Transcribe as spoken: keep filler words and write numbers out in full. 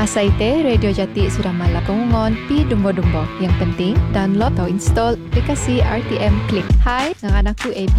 Masa itu, Radio Jati sudah malap pengungon pi dumbo-dumbo. Yang penting, download atau install aplikasi R T M Click. Hai, dengan aku A B.